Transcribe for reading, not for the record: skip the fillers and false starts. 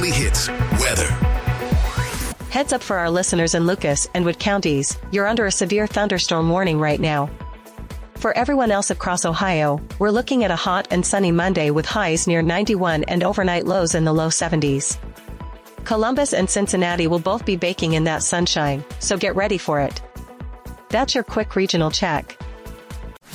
Weekly Hits weather. Heads up for our listeners in Lucas and Wood counties, you're under a severe thunderstorm warning right now. For everyone else across Ohio, we're looking at a hot and sunny Monday with highs near 91 and overnight lows in the low 70s. Columbus and Cincinnati will both be baking in that sunshine, so get ready for it. That's your quick regional check.